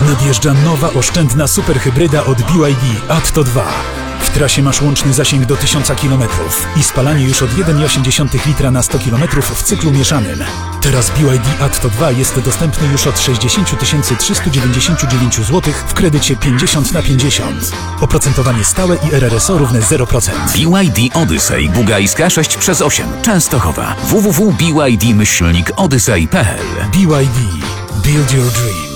Nadjeżdża nowa, oszczędna superhybryda od BYD Atto 2. W trasie masz łączny zasięg do 1000 km i spalanie już od 1,8 litra na 100 km w cyklu mieszanym. Teraz BYD Atto 2 jest dostępny już od 60 399 zł w kredycie 50/50. Oprocentowanie stałe i RRSO równe 0%. BYD Odyssey Bugajska 6/8 Częstochowa. www.byd-odyssey.pl BYD. Build your dream.